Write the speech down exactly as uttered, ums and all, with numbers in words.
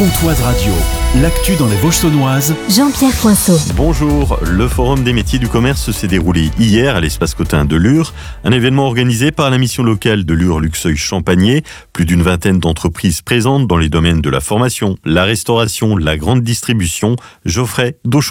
Comtoise Radio, l'actu dans les Vosges-Saunoises. Jean-Pierre Coinceau. Bonjour, le Forum des métiers du commerce s'est déroulé hier à l'espace Cotin de Lure, un événement organisé par la mission locale de Lure-Luxeuil-Champagné. Plus d'une vingtaine d'entreprises présentes dans les domaines de la formation, la restauration, la grande distribution. Geoffrey Dauchon.